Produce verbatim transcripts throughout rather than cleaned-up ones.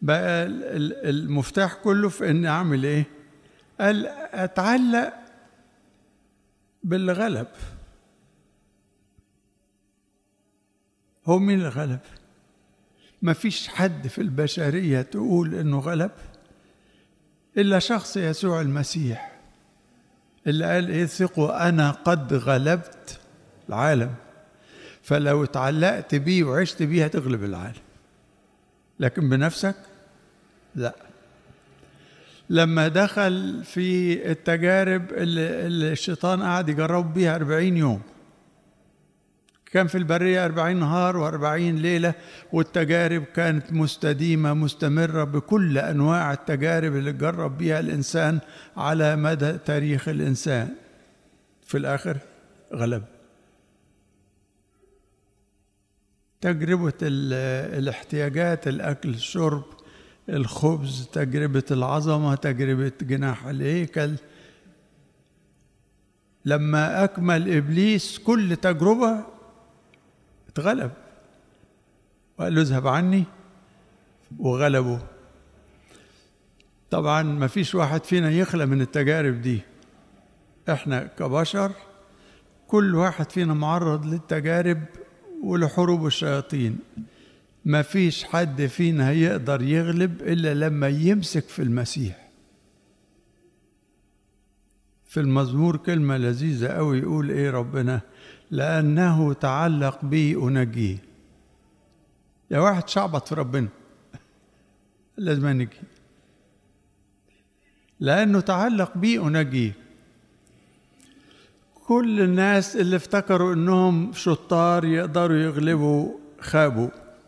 بقى المفتاح كله في إني أعمل إيه؟ قال أتعلق باللي غلب. هو مين اللي غلب؟ ما فيش حد في البشرية تقول إنه غلب إلا شخص يسوع المسيح اللي قال إيه؟ ثقوا أنا قد غلبت العالم. فلو اتعلقت بيه وعشت بيه هتغلب العالم، لكن بنفسك لا. لما دخل في التجارب اللي, اللي الشيطان قاعد يجرب بيها أربعين يوم، كان في البرية أربعين نهار وأربعين ليلة، والتجارب كانت مستديمة مستمرة بكل أنواع التجارب اللي جرب بيها الإنسان على مدى تاريخ الإنسان. في الآخر غلب. تجربة الاحتياجات، الأكل، الشرب، الخبز، تجربة العظمة، تجربة جناح الهيكل. لما أكمل إبليس كل تجربة اتغلب وقال له اذهب عني، وغلبه. طبعا ما فيش واحد فينا يخلى من التجارب دي. احنا كبشر كل واحد فينا معرض للتجارب ولحروب الشياطين. ما فيش حد فينا هيقدر يغلب إلا لما يمسك في المسيح. في المزمور كلمة لذيذة قوي يقول إيه ربنا؟ لأنه تعلق بي أنجيه. يا واحد شعبط في ربنا لازم نجي، لأنه تعلق بي أنجيه. كل الناس اللي افتكروا إنهم شطار يقدروا يغلبوا خابوا.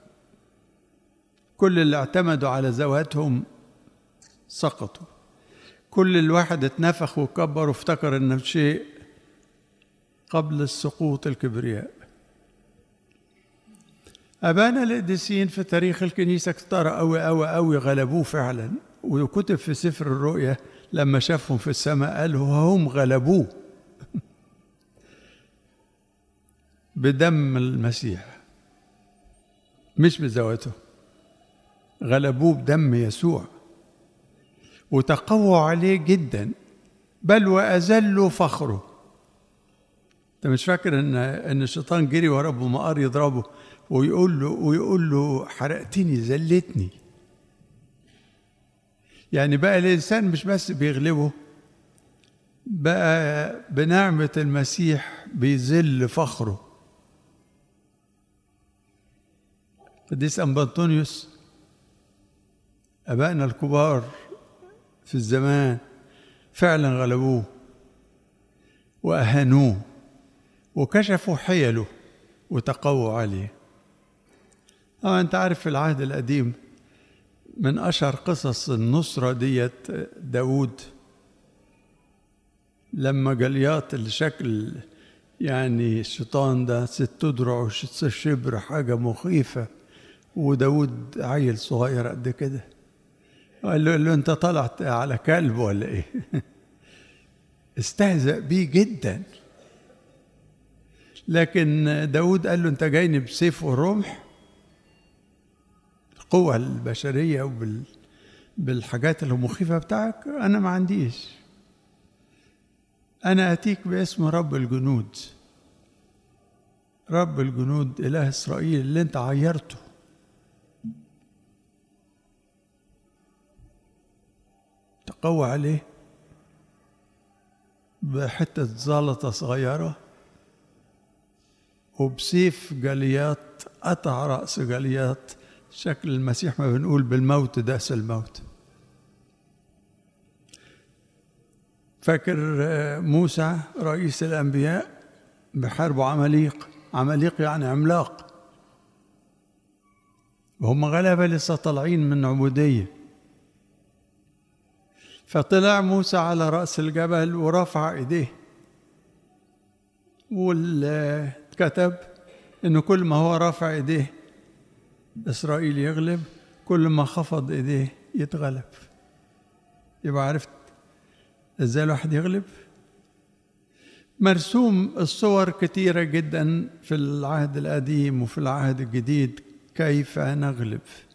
كل اللي اعتمدوا على ذواتهم سقطوا. كل الواحد اتنفخ وكبر وافتكر إنه شيء قبل السقوط الكبرياء. أبانا القديسين في تاريخ الكنيسة كتار أوي أوي أوي غلبوه فعلا، وكتب في سفر الرؤيا لما شافهم في السماء قالوا هم غلبوه بدم المسيح مش بذواته، غلبوه بدم يسوع وتقووا عليه جدا، بل وأذلوا فخره. انت مش فاكر ان ان الشيطان جري ورا ابو مقار يضربه ويقول له ويقول له حرقتني ذلتني؟ يعني بقى الانسان مش بس بيغلبه، بقى بنعمة المسيح بيذل فخره. قديس أنبا أنطونيوس، أبائنا الكبار في الزمان فعلا غلبوه وأهانوه وكشفوا حيله وتقووا عليه. طبعا أنت عارف في العهد القديم من أشهر قصص النصرة ديت داود، لما جليات الشكل يعني الشيطان ده ست دروع وست شبر حاجة مخيفة، وداود عيل صغير قد كده، قال له, له أنت طلعت على كلب ولا إيه؟ استهزأ بيه جدا. لكن داود قال له أنت جايني بسيف والرمح، القوة البشرية وبالحاجات المخيفة بتاعك أنا ما عنديش، أنا أتيك باسم رب الجنود، رب الجنود إله إسرائيل اللي أنت عيرته. تقوى عليه بحتة زلطة صغيرة، وبسيف جليات قطع رأس جليات، شكل المسيح ما بنقول بالموت داس الموت. فاكر موسى رئيس الأنبياء بحاربوا عماليق، عماليق يعني عملاق، وهم غلبة لسه طالعين من عبودية. فطلع موسى على رأس الجبل ورفع ايديه، والكتب انه كل ما هو رافع ايديه اسرائيل يغلب، كل ما خفض ايديه يتغلب. يبقى عرفت ازاي الواحد يغلب؟ مرسوم الصور كتيرة جدا في العهد القديم وفي العهد الجديد كيف نغلب.